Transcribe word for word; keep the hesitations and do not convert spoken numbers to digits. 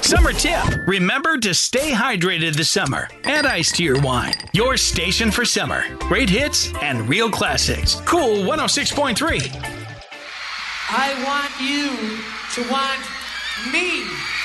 Summer tip. Remember to stay hydrated this summer. Add ice to your wine. Your station for summer. Great hits and real classics. Cool one oh six point three. I want you to want me.